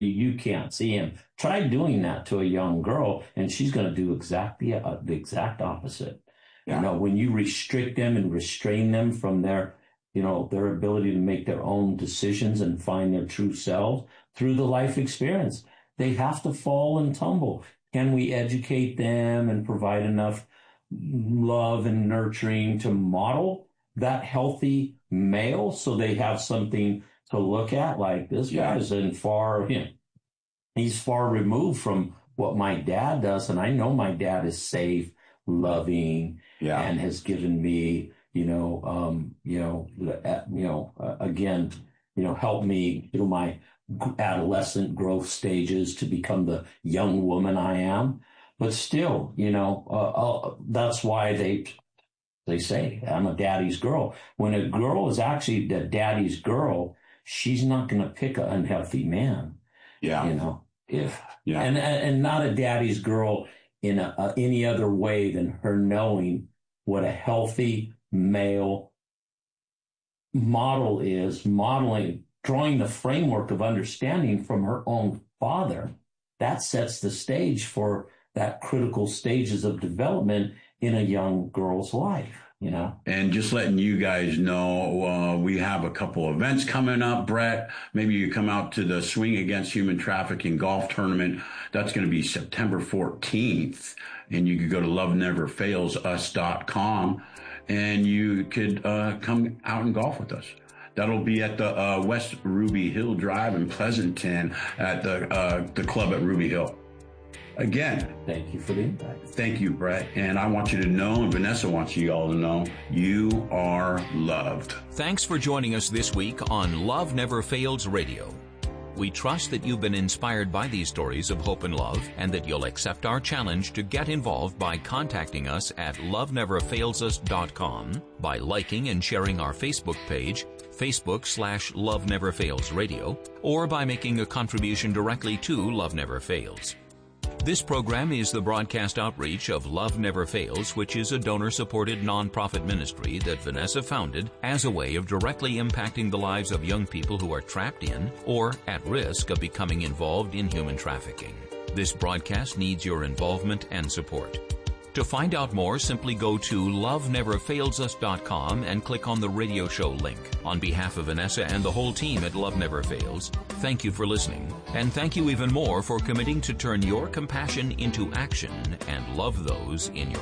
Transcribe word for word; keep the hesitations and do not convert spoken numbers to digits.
You can't see him. Try doing that to a young girl, and she's going to do exactly uh, the exact opposite. Yeah. You know, when you restrict them and restrain them from their, you know, their ability to make their own decisions and find their true selves through the life experience, they have to fall and tumble. Can we educate them and provide enough love and nurturing to model that healthy male so they have something to look at? Like, this yeah. guy is in far, you know, he's far removed from what my dad does. And I know my dad is safe, loving, yeah. and has given me, you know, um, you know, uh, you know, uh, again, you know, help me through my adolescent growth stages to become the young woman I am. But still, you know, uh, uh, that's why they, they say I'm a daddy's girl. When a girl is actually the daddy's girl, she's not going to pick an unhealthy man. Yeah. You know, if, yeah. and, and not a daddy's girl in a, uh, any other way than her knowing what a healthy male model is, modeling, drawing the framework of understanding from her own father. That sets the stage for that critical stages of development in a young girl's life, you know. And just letting you guys know, uh, we have a couple events coming up, Brett. Maybe you come out to the Swing Against Human Trafficking golf tournament. That's going to be September fourteenth. And you could go to love never fails us dot com and you could uh, come out and golf with us. That'll be at the uh, West Ruby Hill Drive in Pleasanton at the uh, the club at Ruby Hill. Again, thank you for the invite. Thank you, Brett. And I want you to know, and Vanessa wants you all to know, you are loved. Thanks for joining us this week on Love Never Fails Radio. We trust that you've been inspired by these stories of hope and love, and that you'll accept our challenge to get involved by contacting us at love never fails us dot com, by liking and sharing our Facebook page, Facebook slash Love Never Fails Radio, or by making a contribution directly to Love Never Fails. This program is the broadcast outreach of Love Never Fails, which is a donor-supported nonprofit ministry that Vanessa founded as a way of directly impacting the lives of young people who are trapped in or at risk of becoming involved in human trafficking. This broadcast needs your involvement and support. To find out more, simply go to love never fails us dot com and click on the radio show link. On behalf of Vanessa and the whole team at Love Never Fails, thank you for listening. And thank you even more for committing to turn your compassion into action and love those in your